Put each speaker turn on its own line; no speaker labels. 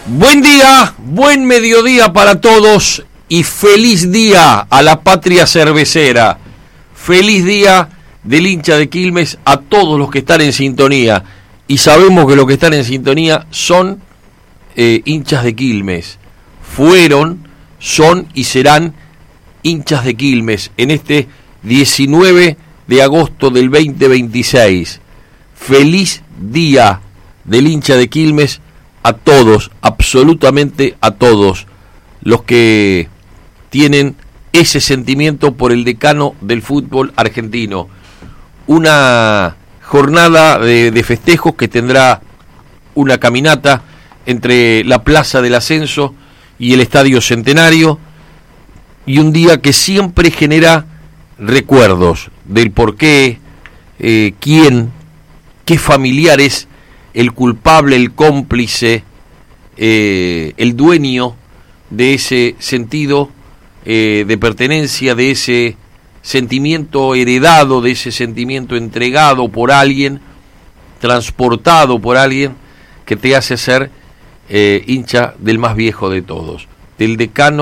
Buen día, buen mediodía para todos y feliz día a la patria cervecera. Feliz día del hincha de Quilmes a todos los que están en sintonía. Y sabemos que los que están en sintonía son hinchas de Quilmes. Fueron, son y serán hinchas de Quilmes en este 19 de agosto del 2026. Feliz día del hincha de Quilmes a todos, absolutamente a todos los que tienen ese sentimiento por el decano del fútbol argentino. Una jornada de festejos que tendrá una caminata entre la Plaza del Ascenso y el Estadio Centenario, y un día que siempre genera recuerdos del por qué, quién, qué familiar es el culpable, el cómplice, el dueño de ese sentido de pertenencia, de ese sentimiento heredado, de ese sentimiento entregado por alguien, transportado por alguien, que te hace ser hincha del más viejo de todos, del decano